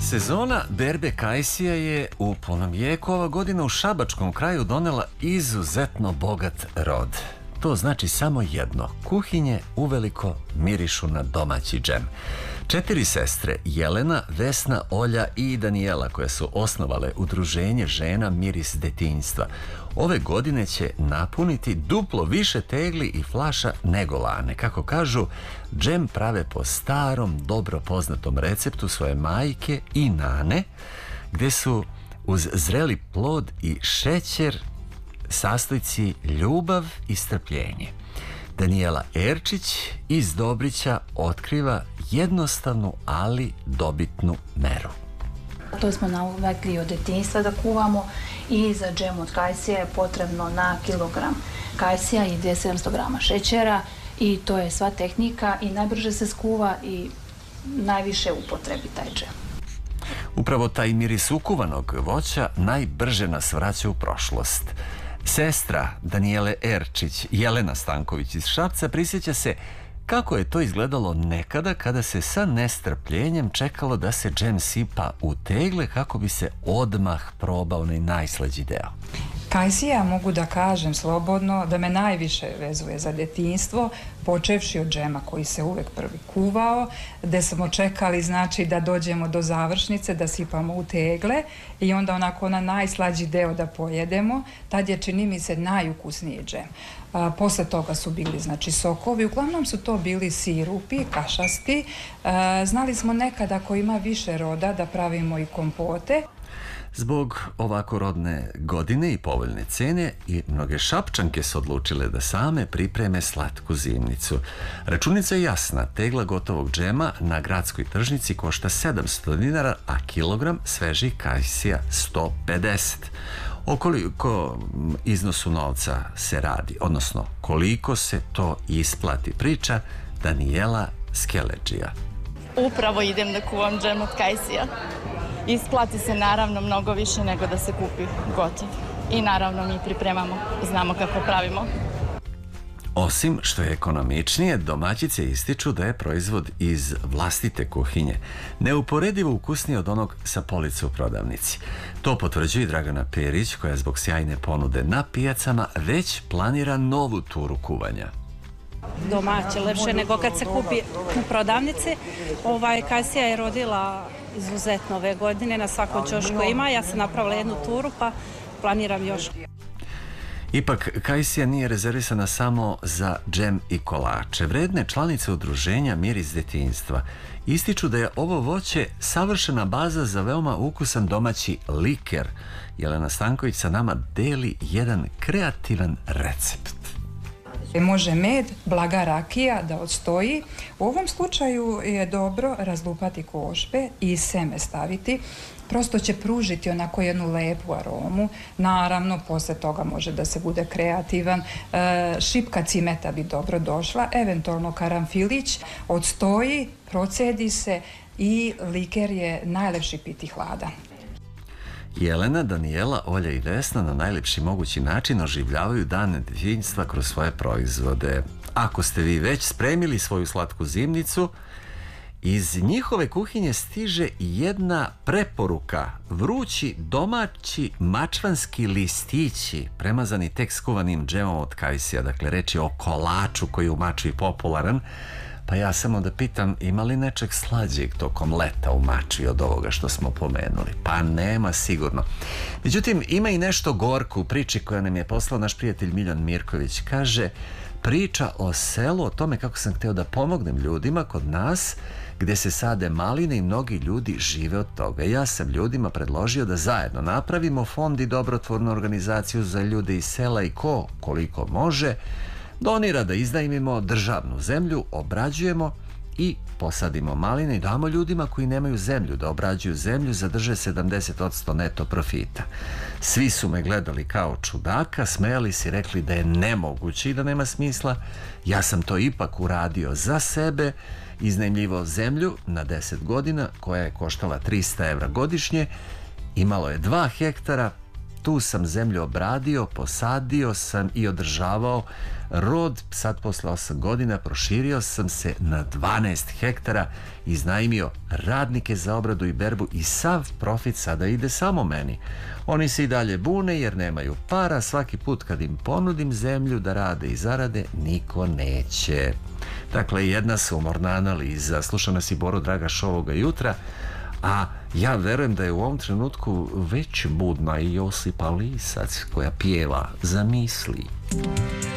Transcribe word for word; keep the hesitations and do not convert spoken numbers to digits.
Sezona berbe kajsija je u punom jeku. Ova godina u šabačkom kraju donela izuzetno bogat rod. To znači samo jedno. Kuhinje uveliko mirišu na domaći džem. Četiri sestre, Jelena, Vesna, Olja i Danijela, koje su osnovale udruženje žena Miris detinjstva, ove godine će napuniti duplo više tegli i flaša nego lane. Kako kažu, džem prave po starom, dobro poznatom receptu svoje majke i nane, gdje su uz zreli plod i šećer sastojci ljubav i strpljenje. Danijela Erčić iz Dobrića otkriva jednostavnu, ali dobitnu meru. To smo navikli od detinjstva da kuvamo i za džem od kajsija je potrebno na kilogram kajsija i dvjesto sedamsto grama šećera i to je sva tehnika i najbrže se skuva i najviše upotrebi taj džem. Upravo taj miris ukuvanog voća najbrže nas vraća u prošlost. Sestra Danijele Erčić, Jelena Stanković iz Šapca, prisjeća se kako je to izgledalo nekada kada se sa nestrpljenjem čekalo da se džem sipa u tegle kako bi se odmah probao onaj najslađi deo. Kajsija, mogu da kažem slobodno, da me najviše vezuje za detinjstvo, počevši od džema koji se uvek prvi kuvao, gde smo čekali znači da dođemo do završnice, da sipamo u tegle i onda onako na najslađi deo da pojedemo. Tad je, čini mi se, najukusniji džem. A, posle toga su bili znači sokovi, uglavnom su to bili sirupi, kašasti. A, znali smo nekada ako ima više roda da pravimo i kompote. Zbog ovako rodne godine i povoljne cene i mnoge Šapčanke su odlučile da same pripreme slatku zimnicu. Računica je jasna, tegla gotovog džema na gradskoj tržnici košta sedamsto dinara, a kilogram svežih kajsija sto pedeset. O koliko iznosu novca se radi, odnosno koliko se to isplati, priča Danijela Skeleđija. Upravo idem da kuvam džem od kajsija. Isplati se naravno mnogo više nego da se kupi gotov. I naravno mi pripremamo, znamo kako pravimo. Osim što je ekonomičnije, domaćice ističu da je proizvod iz vlastite kuhinje neuporedivo ukusniji od onog sa police u prodavnici. To potvrđuje Dragana Perić, koja zbog sjajne ponude na pijacama već planira novu turu kuvanja. Domaće, lepše nego kad se kupi u prodavnici. Ovaj kajsija je rodila izuzetno ove godine, na svakom ćošku ima. Ja sam napravila jednu turu pa planiram još. Ipak, kajsija nije rezervisana samo za džem i kolače. Vredne članice udruženja Miris detinjstva ističu da je ovo voće savršena baza za veoma ukusan domaći liker. Jelena Stanković sa nama deli jedan kreativan recept. Može med, blaga rakija da odstoji. U ovom slučaju je dobro razlupati košpe i seme staviti. Prosto će pružiti onako jednu lepu aromu. Naravno, posle toga može da se bude kreativan. E, šipka cimeta bi dobro došla, eventualno karanfilić, odstoji, procedi se i liker je najlepši piti hladan. Jelena, Danijela, Olja i Vesna na najlepši mogući način oživljavaju dane detinjstva kroz svoje proizvode. Ako ste vi već spremili svoju slatku zimnicu, iz njihove kuhinje stiže jedna preporuka. Vrući domaći mačvanski listići, premazani tek skuvanim džemom od kajsija. Dakle, reč je o kolaču koji je u Mačvi popularan. Pa ja samo da pitam, ima li nečeg slađeg tokom leta u Mačvi od ovoga što smo pomenuli? Pa nema sigurno. Međutim, ima i nešto gorko u priči koja nam je poslao naš prijatelj Miljan Mirković. Kaže, priča o selu, o tome kako sam hteo da pomognem ljudima kod nas gde se sade maline i mnogi ljudi žive od toga. Ja sam ljudima predložio da zajedno napravimo fond i dobrotvornu organizaciju za ljude iz sela i ko, koliko može, donira da iznajmimo državnu zemlju, obrađujemo i posadimo maline i damo ljudima koji nemaju zemlju da obrađuju zemlju, zadrže sedamdeset posto neto profita. Svi su me gledali kao čudaka, smejali se i rekli da je nemoguće i da nema smisla. Ja sam to ipak uradio za sebe, iznajmljivo zemlju na deset godina koja je koštala trista evra godišnje, imalo je dva hektara, tu sam zemlju obradio, posadio sam i održavao rod. Sad posle osam godina proširio sam se na dvanaest hektara, iznajmio radnike za obradu i berbu i sav profit sada ide samo meni. Oni se i dalje bune jer nemaju para, svaki put kad im ponudim zemlju da rade i zarade, niko neće. Dakle, jedna sumorna analiza. Sluša nas i Boro Dragaš ovoga jutra, a ja verujem da je u ovom trenutku već budna i Josipa Lisac koja pjeva Zamisli.